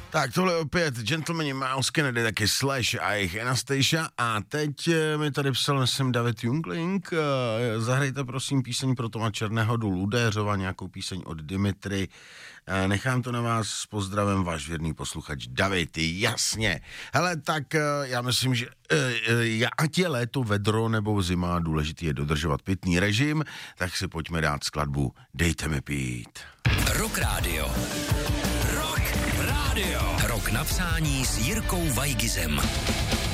Tak tohle opět Gentlemani Mouse Kennedy, taky Slash a jejich Anastasia a teď mi tady psal jsem David Jungling, zahrajte prosím píseň pro Toma Černého do Ludéřova, nějakou píseň od Dimitry, nechám to na vás s pozdravem, váš věrný posluchač David, jasně. Hele, tak já myslím, že ať je léto, vedro nebo zima, důležitý je dodržovat pitný režim, tak si pojďme dát skladbu Dejte mi pít. Rock Radio. Rock Radio. Rok napsání s Jirkou Vajgizem.